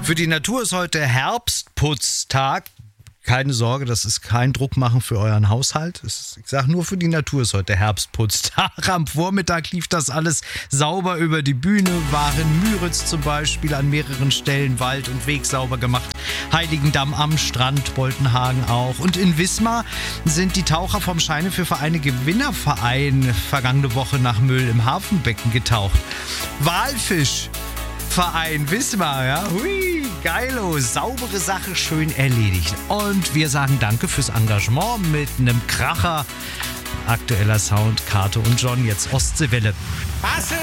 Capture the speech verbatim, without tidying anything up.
Für die Natur ist heute Herbstputztag. Keine Sorge, das ist kein Druck machen für euren Haushalt. Ich sage nur, für die Natur ist heute Herbstputztag. Am Vormittag lief das alles sauber über die Bühne. War in Müritz zum Beispiel an mehreren Stellen Wald und Weg sauber gemacht. Heiligendamm am Strand, Boltenhagen auch. Und in Wismar sind die Taucher vom Scheine für Vereine Gewinnerverein vergangene Woche nach Müll im Hafenbecken getaucht. Walfisch. Verein Wismar, ja. Hui, geilo, saubere Sache, schön erledigt. Und wir sagen danke fürs Engagement mit einem Kracher. Aktueller Sound, Kate und John, jetzt Ostseewelle. Passe